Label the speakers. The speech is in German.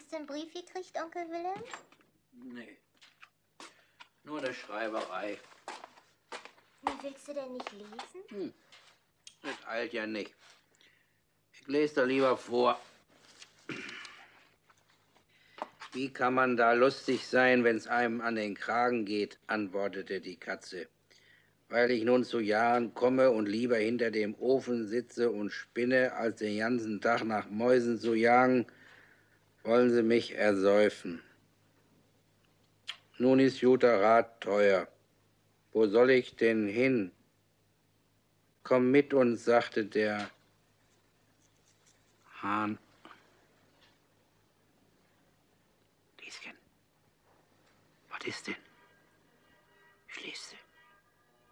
Speaker 1: Hast du einen Brief gekriegt, Onkel Wilhelm?
Speaker 2: Nee. Nur eine Schreiberei.
Speaker 1: Willst du denn nicht lesen?
Speaker 2: Das eilt ja nicht. Ich lese da lieber vor. Wie kann man da lustig sein, wenn's einem an den Kragen geht, antwortete die Katze. Weil ich nun zu Jahren komme und lieber hinter dem Ofen sitze und spinne, als den ganzen Tag nach Mäusen zu jagen, wollen sie mich ersäufen. Nun ist guter Rat teuer. Wo soll ich denn hin? Komm mit uns, sagte der Hahn. Lieschen, was ist denn? Schließt sie.